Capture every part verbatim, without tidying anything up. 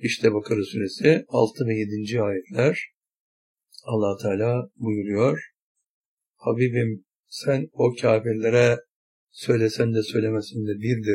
İşte Bakara suresi altı ve yedinci ayetler. Allah Teala buyuruyor. Habibim sen o kafirlere söylesen de söylemesen de birdir.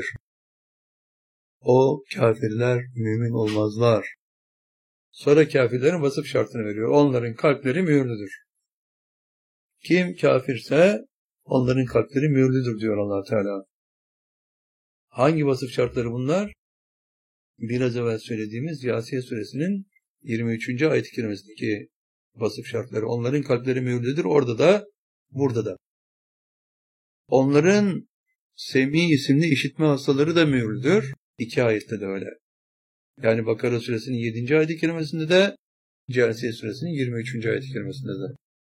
O kafirler mümin olmazlar. Sonra kafirlerin vasıf şartını veriyor. Onların kalpleri mühürlüdür. Kim kafirse onların kalpleri mühürlüdür diyor Allah Teala. Hangi vasıf şartları bunlar? Biraz evvel söylediğimiz Yasiye suresinin yirmi üçüncü ayet-i kerimesindeki vasıf şartları. Onların kalpleri mühürlüdür. Orada da, burada da. Onların Semi isimli işitme hastaları da mühürlüdür. İki ayette de öyle. Yani Bakara suresinin yedinci ayet-i kerimesinde de, Yasiye suresinin yirmi üçüncü ayet-i kerimesinde de.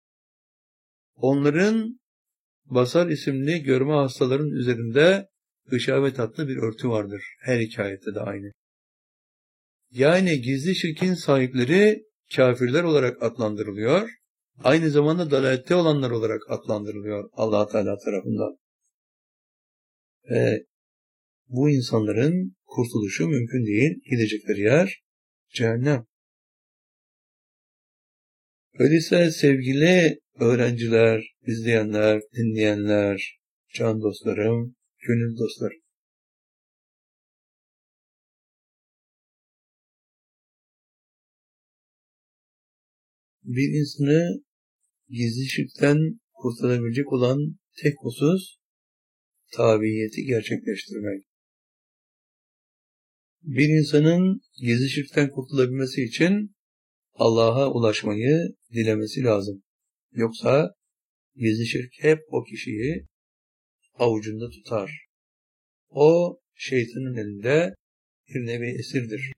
Onların basar isimli görme hastaların üzerinde gışavet adlı bir örtü vardır. Her iki ayette de aynı. Yani gizli şirkin sahipleri kafirler olarak adlandırılıyor. Aynı zamanda dalalette olanlar olarak adlandırılıyor Allah Teala tarafından. Ve bu insanların kurtuluşu mümkün değil. Gidecekleri yer cehennem. Öyleyse sevgili öğrenciler, izleyenler, dinleyenler, can dostlarım, gönül dostlarım. Bir insanı gizli şirkten kurtarabilecek olan tek husus tabiyeti gerçekleştirmek. Bir insanın gizli şirkten kurtulabilmesi için Allah'a ulaşmayı dilemesi lazım. Yoksa gizli şirk hep o kişiyi avucunda tutar. O şeytanın elinde bir nevi esirdir.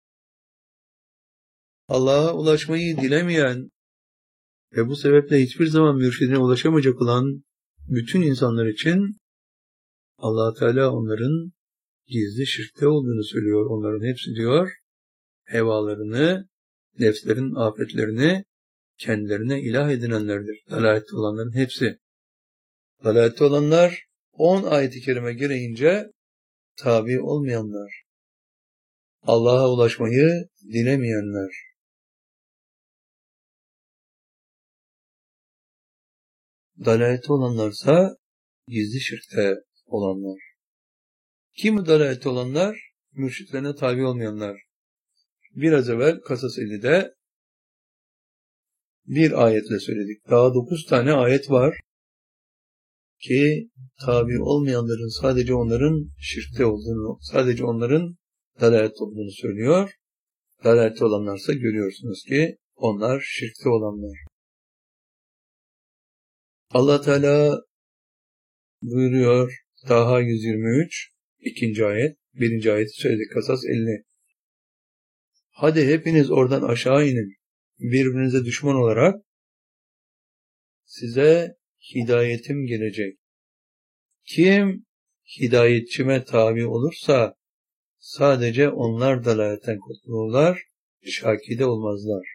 Allah'a ulaşmayı dilemeyen ve bu sebeple hiçbir zaman mürşidine ulaşamayacak olan bütün insanlar için Allah Teala onların gizli şirkte olduğunu söylüyor. Onların hepsi diyor, hevalarını, nefslerin afetlerini kendilerine ilah edinenlerdir. Dalalette olanların hepsi. Dalalette olanlar on ayet-i kerime gireyince tabi olmayanlar. Allah'a ulaşmayı dilemeyenler. Dalalette olanlarsa gizli şirkte olanlar. Kim dalalette olanlar? Mürşitlerine tabi olmayanlar. Biraz evvel Kasas ellide bir ayetle söyledik. Daha dokuz tane ayet var ki tabi olmayanların sadece onların şirkte olduğunu, sadece onların dalalette olduğunu söylüyor. Dalalette olanlarsa görüyorsunuz ki onlar şirkte olanlar. Allah Teala buyuruyor Taha yüz yirmi üç ikinci ayet, birinci ayeti söyledik Kasas elli. Hadi hepiniz oradan aşağı inin. Birbirinize düşman olarak size hidayetim gelecek. Kim hidayetçime tabi olursa sadece onlar dalaletten kurtulurlar, şakide olmazlar.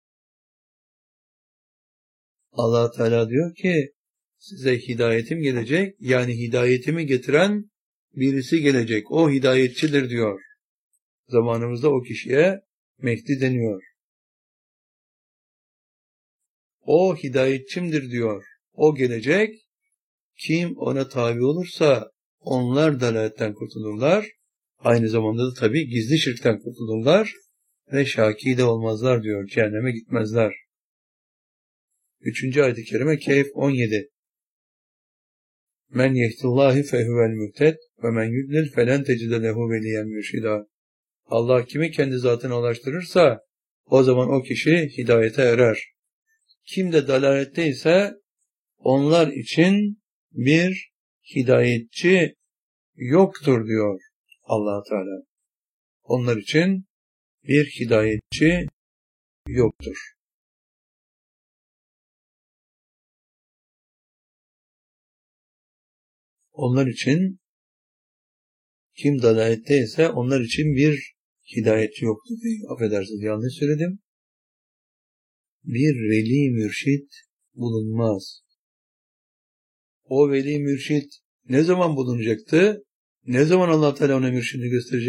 Allah Teala diyor ki size hidayetim gelecek, yani hidayetimi getiren birisi gelecek. O hidayetçidir diyor. Zamanımızda o kişiye Mehdi deniyor. O hidayetçimdir diyor. O gelecek. Kim ona tabi olursa onlar dalaletten kurtulurlar. Aynı zamanda da tabii gizli şirkten kurtulurlar ve şaki de olmazlar diyor. Cehenneme gitmezler. Üçüncü ayet-i kerime Kehf on yedi. Men yehdillahi fehuvel muhted ve men yudlil felen tecide lehu veliyen mürşida. Allah kimi kendi zatına ulaştırırsa o zaman o kişi hidayete erer. Kim de dalalette ise onlar için bir hidayetçi yoktur diyor Allah Teala. Onlar için bir hidayetçi yoktur. Onlar için kim dalalette ise onlar için bir hidayetçi yoktur. Affedersiniz yanlış söyledim. Bir veli mürşit bulunmaz. O veli mürşit ne zaman bulunacaktı? Ne zaman Allah Teala ona mürşidini gösterecek?